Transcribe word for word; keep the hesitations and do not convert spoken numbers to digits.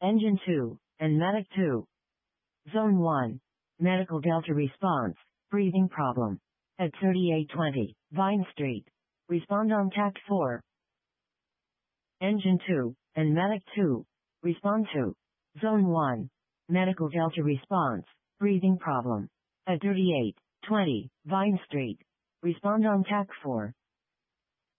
Engine two, and Medic two. Zone one. Medical Delta response, breathing problem. At thirty-eight twenty, Vine Street. Respond on T A C four. Engine two, and Medic two. Respond to. Zone one. Medical Delta response, breathing problem. At thirty-eight twenty, Vine Street. Respond on T A C four.